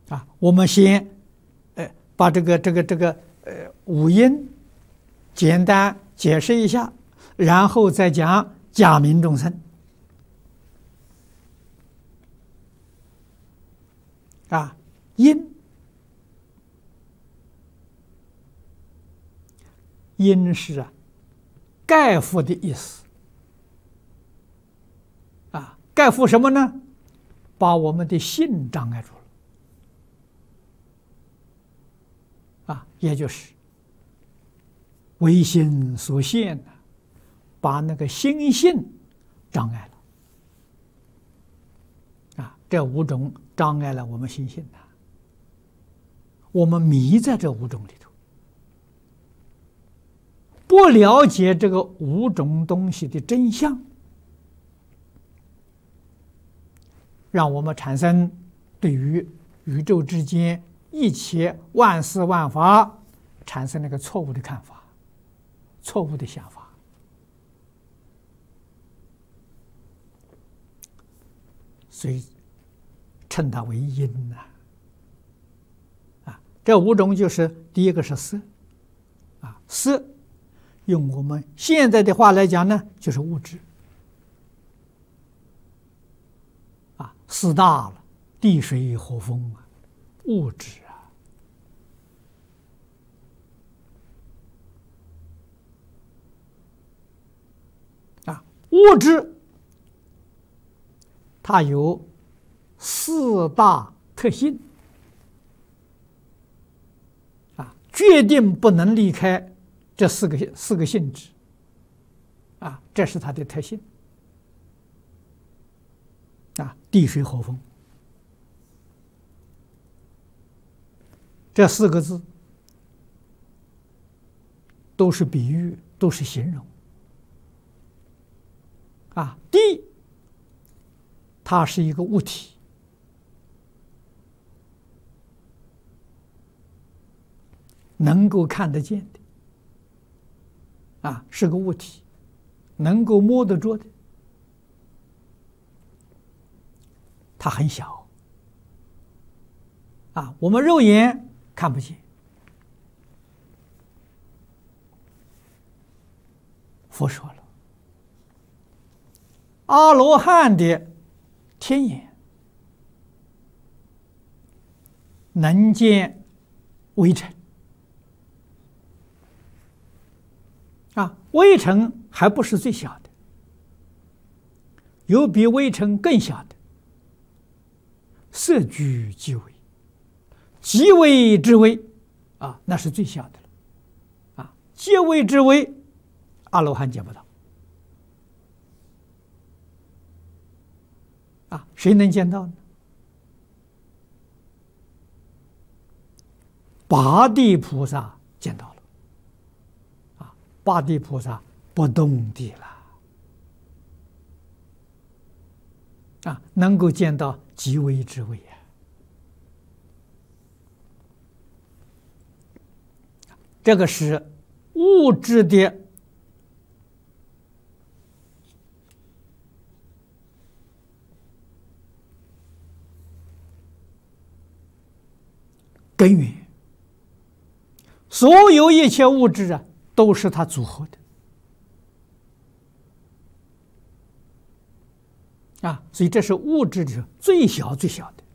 我们先把五音简单解释一下，然后再讲假名众生。因是盖覆的意思。盖覆什么呢？把我们的心障碍住了。也就是唯心所现，把那个心性障碍了。这五种障碍了我们心性我们迷在这五种里头，不了解这个五种东西的真相，让我们产生对于宇宙之间一切万事万法产生了一个错误的看法，错误的想法。所以称它为因这五种就是第一个是色色用我们现在的话来讲呢，就是物质四大了，地水火风物质物质它有四大特性决定不能离开这四个性质这是它的特性地水火风这四个字都是比喻，都是形容地它是一个物体，能够看得见的是个物体，能够摸得着的，它很小我们肉眼看不见。佛说了，阿罗汉的天眼能见微尘微尘还不是最小的，有比微尘更小的，色居极微，极微之微那是最小的了极微之微阿罗汉见不到谁能见到呢？八地菩萨见到了八地菩萨不动地了能够见到极微之微这个是物质的根源，所有一切物质都是它组合的所以这是物质的最小最小的